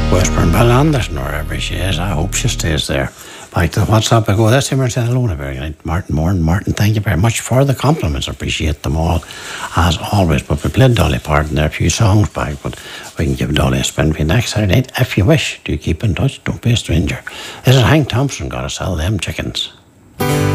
Westburn Ballanderson, wherever she is. I hope she stays there. Back to the WhatsApp I go. That's Emerson Alona. Very good night, Martin Moore. Martin, thank you very much for the compliments. I appreciate them all, as always. But we played Dolly Parton there, a few songs back, but we can give Dolly a spin for you next Saturday night if you wish. Do keep in touch. Don't be a stranger. This is Hank Thompson. Gotta sell them chickens.